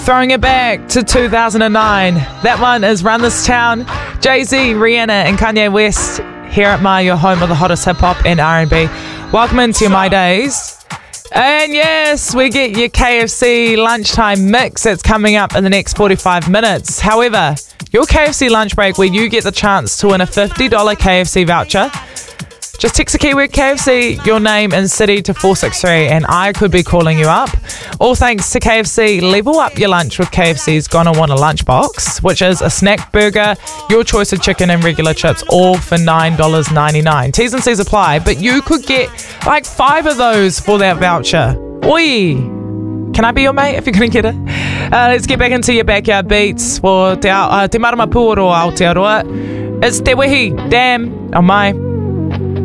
Throwing it back to 2009. That one is Run This Town. Jay-Z, Rihanna and Kanye West here at My, your home of the hottest hip-hop and R&B. Welcome into your My Days. And yes, we get your KFC lunchtime mix that's coming up in the next 45 minutes. However, your KFC lunch break where you get the chance to win a $50 KFC voucher. Just text the keyword KFC, your name and city to 463 and I could be calling you up. All thanks to KFC. Level up your lunch with KFC's Gonna Want a Lunchbox, which is a snack burger, your choice of chicken and regular chips, all for $9.99. T's and C's apply, but you could get like 5 of those for that voucher. Oi! Can I be your mate if you're going to get it? Let's get back into your backyard beats for Te Marama Pūoro Aotearoa. It's Te Wehi, Damn, on My.